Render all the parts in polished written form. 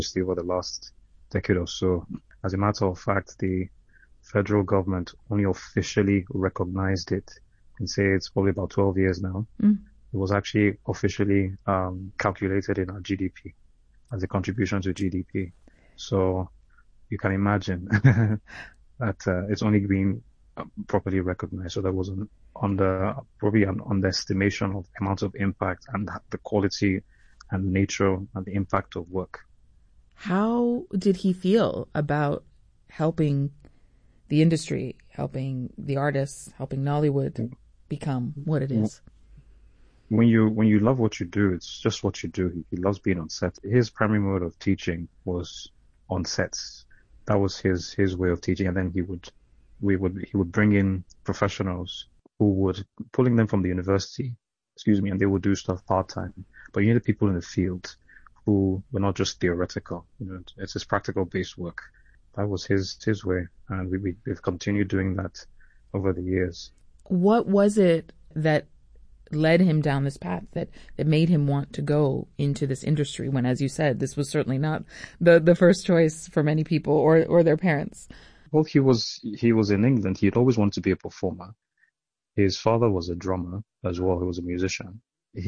especially over the last decade or so. As a matter of fact, the federal government only officially recognized it, and say it's probably about 12 years now. It was actually officially calculated in our GDP as a contribution to GDP. So you can imagine that it's only been properly recognized. So there was probably an underestimation of the amount of impact and the quality and nature and the impact of work. How did he feel about helping the industry, helping the artists, helping Nollywood become what it is? When you love what you do, it's just what you do. He loves being on set. His primary mode of teaching was on sets. That was his way of teaching. And then he would bring in professionals who would pulling them from the university, and they would do stuff part-time. But you needed people in the field who were not just theoretical. It's his practical based work. That was his way. And we've continued doing that over the years. What was it that led him down this path that made him want to go into this industry when, as you said, this was certainly not the first choice for many people or their parents? Well, he was in England. He'd always wanted to be a performer. His father was a drummer as well. He was a musician.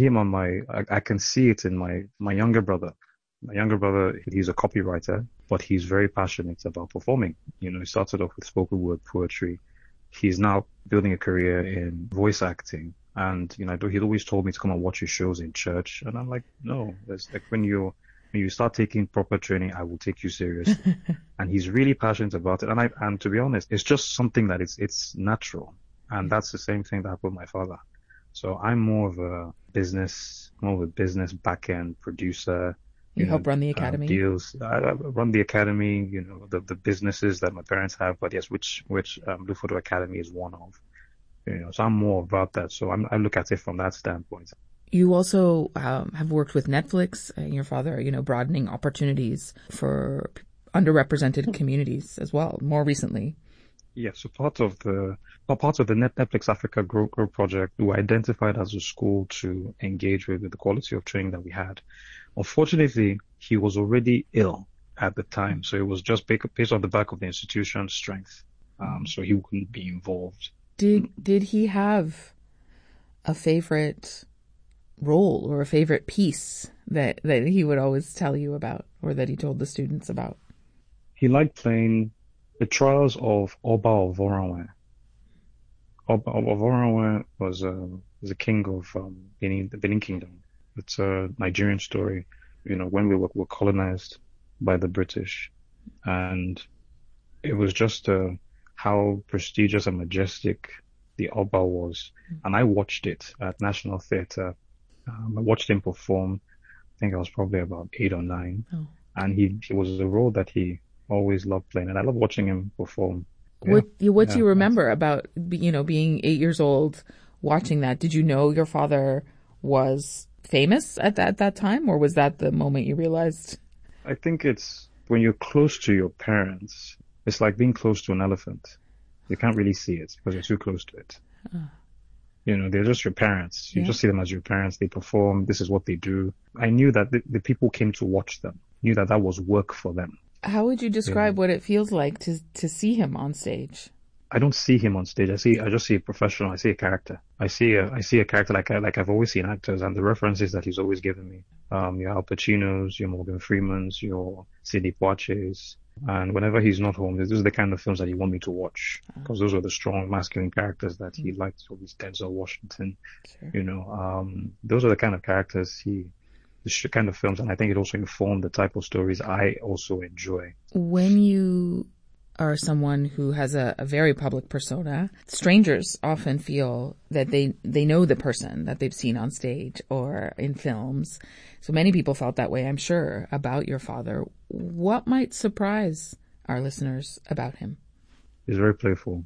I can see it in my younger brother. My younger brother, he's a copywriter, but he's very passionate about performing. He started off with spoken word poetry. He's now building a career in voice acting. And, he'd always told me to come and watch his shows in church. And I'm like, no, it's like when you start taking proper training, I will take you seriously. And he's really passionate about it. And to be honest, it's just something that it's natural. And that's the same thing that happened with my father. So I'm more of a business back-end producer. You help run the academy? Deals. I run the academy, the businesses that my parents have, but yes, which Blue Photo Academy is one of. So I'm more about that. So I look at it from that standpoint. You also have worked with Netflix and your father, broadening opportunities for underrepresented communities as well, more recently. Yeah, so part of the Netflix Africa Grow project, we identified as a school to engage with the quality of training that we had. Unfortunately, he was already ill at the time, so it was just based on the back of the institution's strength. So he couldn't be involved. Did he have a favorite role or a favorite piece that he would always tell you about, or that he told the students about? He liked playing the Trials of Oba of Oranwe. Oba of Oranwe was a king of the Benin Kingdom. It's a Nigerian story. When we were colonized by the British, and it was just how prestigious and majestic the Oba was. And I watched it at National Theatre. I watched him perform. I think I was probably about 8 or 9. Oh. And he was a role that he always loved playing, and I love watching him perform. What do you remember about being 8 years old watching that? Did you know your father was famous at that time, or was that the moment you realized? I think it's when you're close to your parents, it's like being close to an elephant. You can't really see it because you're too close to it. They're just your parents. You just see them as your parents. They perform. This is what they do. I knew that the people came to watch them, knew that was work for them. How would you describe what it feels like to see him on stage? I don't see him on stage. I just see a professional. I see a character. I see a character like I've always seen actors, and the references that he's always given me. Your Al Pacinos, your Morgan Freemans, your Sidney Poitiers. And whenever he's not home, those are the kind of films that he want me to watch, because those are the strong masculine characters that he liked. So he's Denzel Washington. Sure. Those are the kind of characters the kind of films, and I think it also informed the type of stories I also enjoy. When you are someone who has a very public persona, strangers often feel that they know the person that they've seen on stage or in films. So many people felt that way, I'm sure, about your father. What might surprise our listeners about him? He's very playful.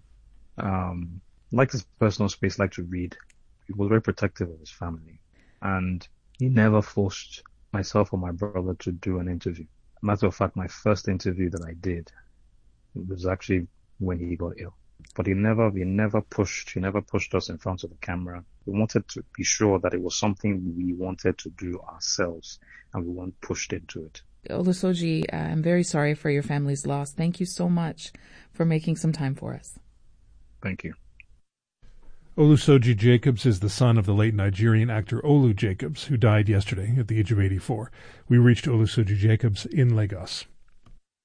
Liked his personal space, liked to read. He was very protective of his family. And he never forced myself or my brother to do an interview. Matter of fact, my first interview that I did, it was actually when he got ill. But he never pushed us in front of the camera. We wanted to be sure that it was something we wanted to do ourselves, and we weren't pushed into it. Olusoji, I'm very sorry for your family's loss. Thank you so much for making some time for us. Thank you. Olusoji Jacobs is the son of the late Nigerian actor Olu Jacobs, who died yesterday at the age of 84. We reached Olusoji Jacobs in Lagos.